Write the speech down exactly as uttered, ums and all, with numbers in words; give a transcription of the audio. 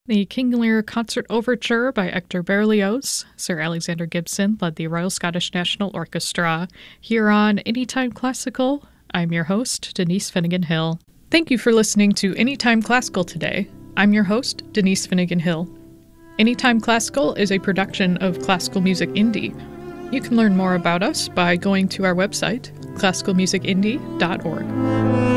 The King Lear Concert Overture by Hector Berlioz. Sir Alexander Gibson led the Royal Scottish National Orchestra. Here on Anytime Classical, I'm your host, Denise Finnegan Hill. Thank you for listening to Anytime Classical today. I'm your host, Denise Finnegan Hill. Anytime Classical is a production of Classical Music Indie. You can learn more about us by going to our website, classical music indie dot org.